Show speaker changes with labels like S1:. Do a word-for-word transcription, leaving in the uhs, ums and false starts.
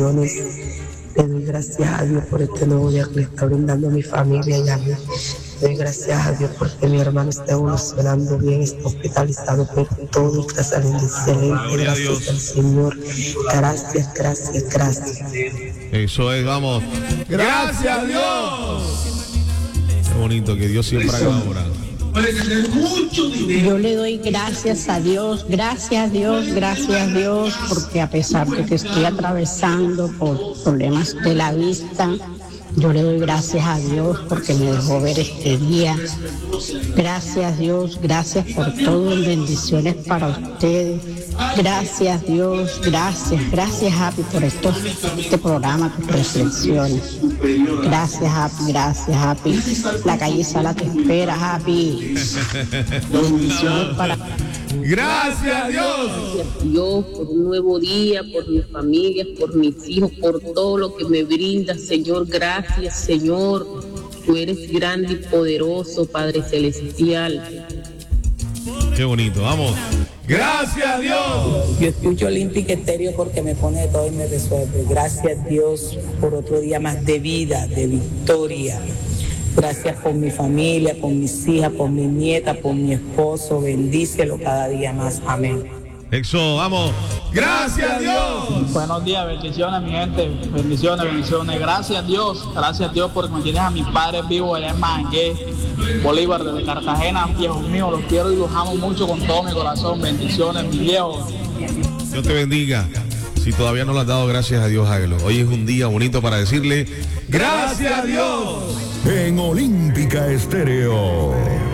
S1: Le doy gracias a Dios por este nuevo día que le está brindando a mi familia y a mí. Le doy gracias a Dios porque mi hermano está evolucionando bien, está hospitalizado, pero todo está saliendo excelente. Gracias al Señor. Gracias, gracias, gracias.
S2: Eso es, vamos.
S3: Gracias a Dios.
S2: Qué bonito que Dios siempre haga obra.
S4: Yo le doy gracias a Dios, gracias a Dios, gracias a Dios, porque a pesar de que estoy atravesando por problemas de la vista, yo le doy gracias a Dios porque me dejó ver este día. Gracias Dios, gracias por todo, bendiciones para ustedes. Gracias Dios, gracias, gracias Happy por esto, este programa, tus reflexiones. Gracias Happy, gracias Happy. La calle Sala te espera, Happy. Bendiciones para...
S3: Gracias a Dios.
S5: Gracias a Dios por un nuevo día, por mi familia, por mis hijos, por todo lo que me brinda, Señor. Gracias, Señor. Tú eres grande y poderoso, Padre Celestial.
S2: Qué bonito, vamos.
S3: Gracias a Dios.
S6: Yo escucho Olympic Estéreo porque me pone todo y me resuelve. Gracias a Dios por otro día más de vida, de victoria. Gracias por mi familia, por mis hijas, por mi nieta, por mi esposo. Bendícelo cada día más. Amén.
S2: Exo, vamos.
S3: Gracias a Dios.
S7: Buenos días, bendiciones mi gente, bendiciones, bendiciones. Gracias a Dios, gracias a Dios porque me tienes a mis padres vivos allá en Mangué, Bolívar, desde Cartagena. Viejos míos, los quiero y los amo mucho con todo mi corazón. Bendiciones, mi viejo.
S2: Dios te bendiga. Si todavía no le has dado gracias a Dios, hágalo. Hoy es un día bonito para decirle
S3: gracias a Dios.
S8: En Olímpica Estéreo.